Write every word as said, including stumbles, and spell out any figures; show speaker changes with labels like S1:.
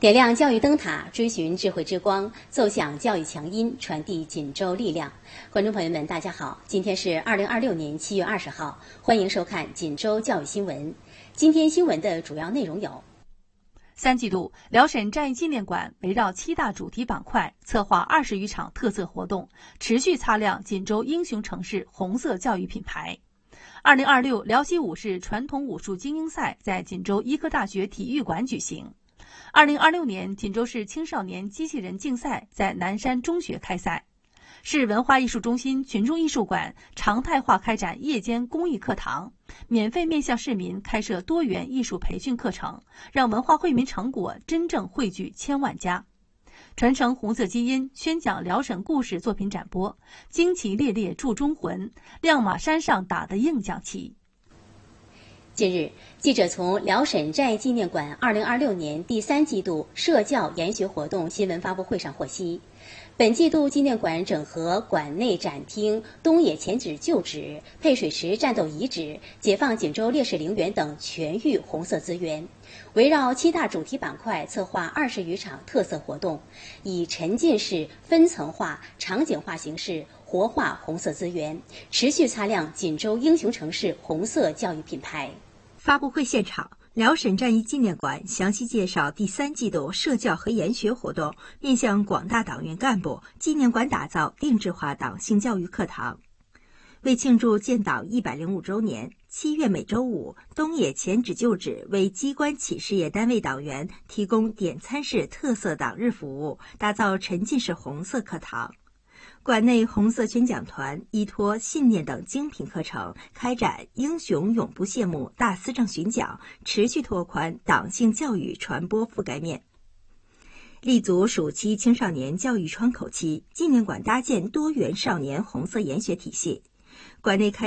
S1: 点亮教育灯塔，追寻智慧之光，奏响教育强音，传递锦州力量。观众朋友们，大家好，今天是二零二六年七月二十号，欢迎收看锦州教育新闻。今天新闻的主要内容有：
S2: 三季度，辽沈战役纪念馆围绕七大主题板块，策划二十余场特色活动，持续擦亮锦州英雄城市红色教育品牌。二零二六辽西武士传统武术精英赛在锦州医科大学体育馆举行。二零二六年锦州市青少年机器人竞赛在南山中学开赛。市文化艺术中心群众艺术馆常态化开展夜间公益课堂，免费面向市民开设多元艺术培训课程，让文化惠民成果真正汇聚千万家。传承红色基因，宣讲辽沈故事作品展播，旌旗猎猎铸忠魂，亮马山上打的硬将旗。
S1: 近日，记者从辽沈战役纪念馆二零二六年第三季度社教研学活动新闻发布会上获悉，本季度纪念馆整合馆内展厅、东野前址旧址、配水池战斗遗址、解放锦州烈士陵园等全域红色资源，围绕七大主题板块策划二十余场特色活动，以沉浸式、分层化、场景化形式活化红色资源，持续擦亮锦州英雄城市红色教育品牌。
S3: 发布会现场，辽沈战役纪念馆详细介绍第三季度社教和研学活动，面向广大党员干部，纪念馆打造定制化党性教育课堂。为庆祝建党一百零五周年，七月每周五，东野前址旧址为机关企事业单位党员提供点餐式特色党日服务，打造沉浸式红色课堂。馆内红色宣讲团依托信念等精品课程，开展英雄永不谢幕大思政巡讲，持续拓宽党性教育传播覆盖面。立足暑期青少年教育窗口期，纪念馆搭建多元少年红色研学体系。馆内开